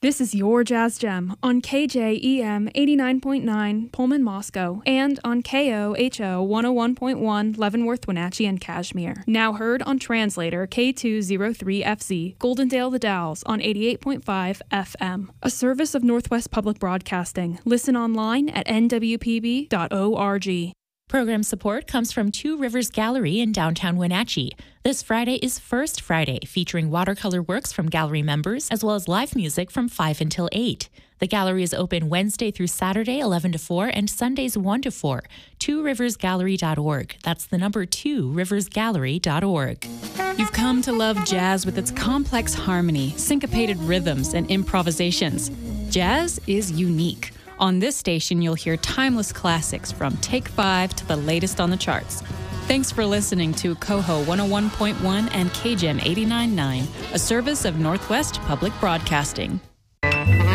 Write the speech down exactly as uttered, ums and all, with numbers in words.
This is your Jazz Gem on K J E M eighty-nine point nine Pullman, Moscow, and on K O H O one oh one point one Leavenworth, Wenatchee, and Kashmir. Now heard on Translator K two oh three F Z, Goldendale The Dalles on eighty-eight point five F M. A service of Northwest Public Broadcasting. Listen online at N W P B dot org. Program support comes from Two Rivers Gallery in downtown Wenatchee. This Friday is First Friday, featuring watercolor works from gallery members, as well as live music from five until eight. The gallery is open Wednesday through Saturday, eleven to four, and Sundays, one to four. two rivers gallery dot org. That's the number two rivers gallery dot org. You've come to love jazz with its complex harmony, syncopated rhythms, and improvisations. Jazz is unique. On this station, you'll hear timeless classics from Take Five to the latest on the charts. Thanks for listening to Coho one oh one point one and K G E M eighty-nine point nine, a service of Northwest Public Broadcasting.